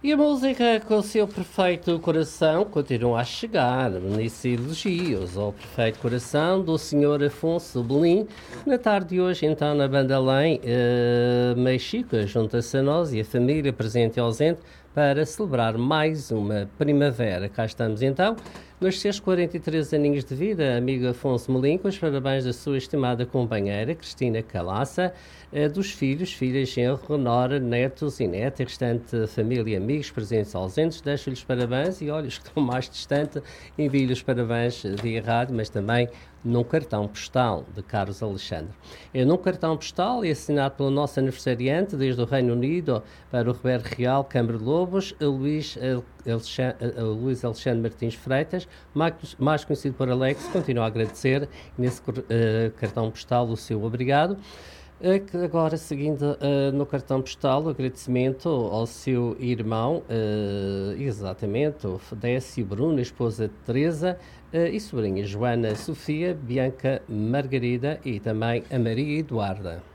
E a música com o seu perfeito coração continua a chegar nesses elogios ao perfeito coração do Sr. Afonso Belin. Na tarde de hoje, então, na Bandalém, Mexica, junta-se a nós e a família presente e ausente para celebrar mais uma primavera. Cá estamos, então, nos seus 43 aninhos de vida, amigo Afonso Melim, com os parabéns da sua estimada companheira, Cristina Calaça, dos filhos, filhas, genro, nora, netos e neta, e restante família e amigos presentes e ausentes. Deixo-lhes parabéns e, olha, os que estão mais distante, envio-lhes parabéns via rádio, mas também num cartão postal de Carlos Alexandre. É num cartão postal e assinado pelo nosso aniversariante desde o Reino Unido para o Roberto Real, Câmara de Lobos, Luís Alexandre Martins Freitas, mais conhecido por Alex, continua a agradecer nesse cartão postal o seu obrigado. Agora, seguindo no cartão postal, o agradecimento ao seu irmão, exatamente, o Décio Bruno, a esposa Teresa, e sobrinha Joana Sofia, Bianca Margarida e também a Maria Eduarda.